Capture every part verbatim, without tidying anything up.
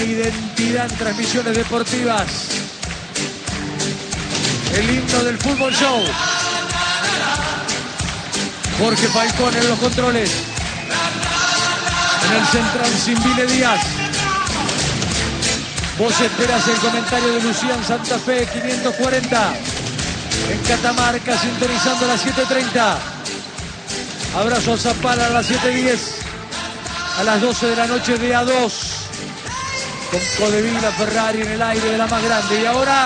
Identidad en transmisiones deportivas. El himno del Fútbol Show. Jorge Falcón en los controles. En el central, Simbile Díaz. Vos esperás el comentario de Lucián Santa Fe, quinientos cuarenta. En Catamarca, sintonizando a las siete treinta. Abrazo a Zapala a las siete diez. A las doce de la noche de A dos. Con Codevila, Ferrari en el aire de la más grande. Y ahora...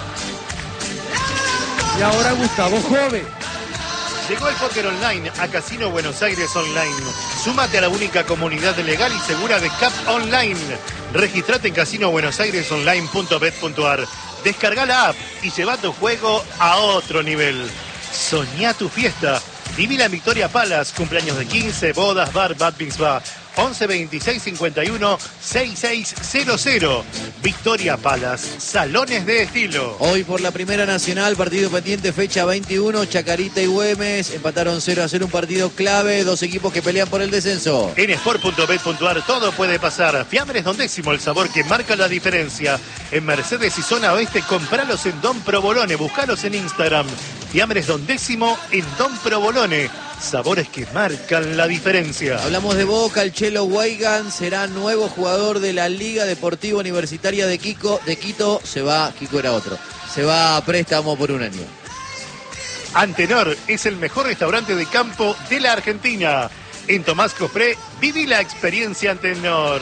Y ahora Gustavo Jove. Llegó el póker online a Casino Buenos Aires Online. Súmate a la única comunidad legal y segura de Cap Online. Registrate en casino buenos aires online punto bet punto ar. Descarga la app y lleva tu juego a otro nivel. Soñá tu fiesta. Vivila en Victoria Palace, cumpleaños de quince, bodas, bar, bat mitzvah. once veintiséis cincuenta y uno sesenta y seis cero cero. Victoria Palace, salones de estilo. Hoy por la Primera Nacional, partido pendiente, fecha veintiuno, Chacarita y Güemes empataron cero a cero, un partido clave, dos equipos que pelean por el descenso. En sport punto bet punto ar todo puede pasar. Fiambres Don Décimo, el sabor que marca la diferencia. En Mercedes y Zona Oeste, compralos en Don Provolone, buscalos en Instagram. Fiambres Don Décimo en Don Provolone. Sabores que marcan la diferencia. Hablamos de Boca, el Chelo Weigand será nuevo jugador de la Liga Deportiva Universitaria de, Kiko, de Quito. Se va, Kiko era otro, se va a préstamo por un año. Antenor es el mejor restaurante de campo de la Argentina. En Tomás Cofré, viví la experiencia Antenor.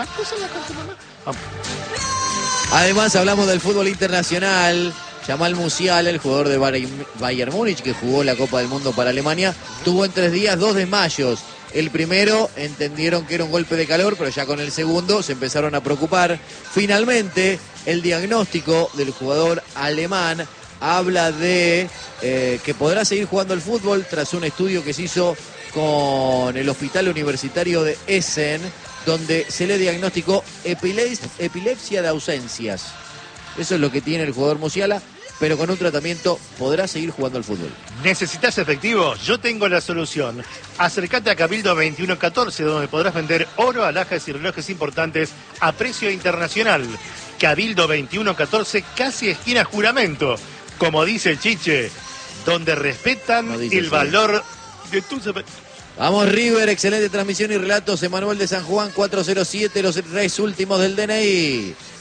Además hablamos del fútbol internacional. Jamal Musiala, el jugador de Bayern Múnich que jugó la Copa del Mundo para Alemania, tuvo en tres días dos desmayos. El primero entendieron que era un golpe de calor, pero ya con el segundo se empezaron a preocupar. Finalmente, el diagnóstico del jugador alemán habla de eh, que podrá seguir jugando al fútbol tras un estudio que se hizo con el Hospital Universitario de Essen, donde se le diagnosticó epile- epilepsia de ausencias. Eso es lo que tiene el jugador Musiala, pero con un tratamiento podrá seguir jugando al fútbol. ¿Necesitas efectivo? Yo tengo la solución. Acércate a Cabildo veintiuno catorce, donde podrás vender oro, alhajas y relojes importantes a precio internacional. Cabildo veintiuno catorce, casi esquina Juramento. Como dice el Chiche, donde respetan no el sí. valor de tus... Vamos River, excelente transmisión y relatos. Emanuel de San Juan, cuatro cero siete, los tres últimos del D N I.